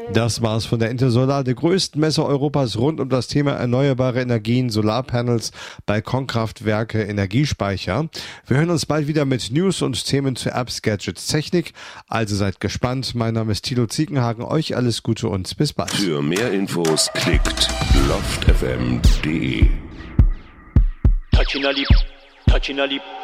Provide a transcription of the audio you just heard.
Das war's von der Intersolar, der größten Messe Europas rund um das Thema erneuerbare Energien, Solarpanels, Balkonkraftwerke, Energiespeicher. Wir hören uns bald wieder mit News und Themen zu Apps, Gadgets, Technik. Also seid gespannt. Mein Name ist Thilo Ziegenhagen. Euch alles Gute und bis bald. Für mehr Infos klickt loftfm.de. Touching a lip.